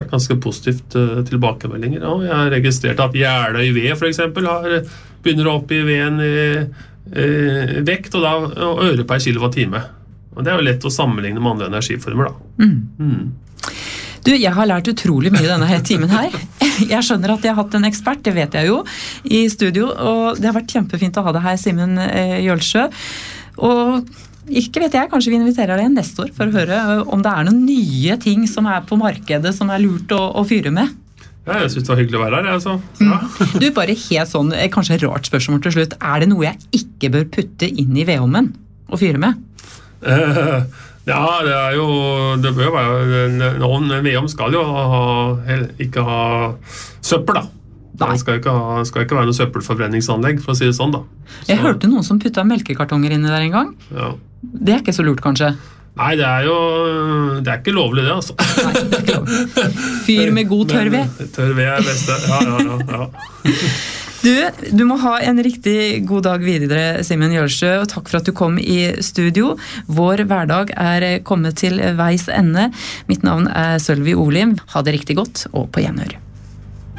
ganske positivt tilbakemeldinger. Og jeg har registrert at Jeløy ved for eksempel begynner å opp i veden i vekt, og da øre per kilowattime. Og det jo lett å sammenligne med andre energiformer da. Du, jeg har lært utrolig mye denne timen her. Jeg skjønner at jeg har hatt en ekspert, det vet jeg jo, i studio, og det har vært kjempefint å ha deg her, Simen Jølsjø. Og ikke vet jeg, kanskje vi inviterer deg igjen neste år for å høre om det noen nye ting som på markedet som lurt å fyre med. Ja, jeg synes det var hyggelig å være her, altså. Ja. Du, bare helt sånn, kanskje et rart spørsmål til slutt. Det noe jeg ikke bør putte inn i vedovnen og fyre med? Ja, det bør jo være, noen vedovn skal jo ikke ha søppel da. Det skal ikke være noe søppelforbrenningsanlegg, for å si det sånn da. Jeg hørte noen som puttet melkekartonger inne der en gang. Ja. Det ikke så lurt, kanskje? Nei, det ikke lovlig det, altså. Nei, det ikke lovlig. Fyr med god tørrved. Tørrved beste, ja. Du må ha en riktig god dag videre, Simen Jølsjø, og takk for at du kom i studio. Vår hverdag kommet til veis ende. Mitt navn Sølvi Olim. Ha det riktig godt, og på gjenhør.